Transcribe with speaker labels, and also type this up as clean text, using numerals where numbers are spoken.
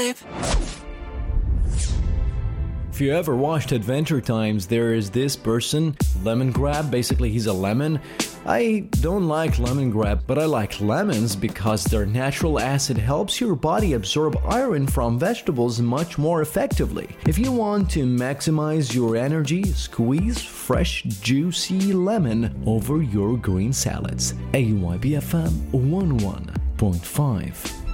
Speaker 1: If you ever watched Adventure Times, there is this person, Lemon Grab. Basically, he's a lemon. I don't like lemon grab, but I like lemons because their natural acid helps your body absorb iron from vegetables much more effectively. If you want to maximize your energy, squeeze fresh, juicy lemon over your green salads. AYBFM 101.5.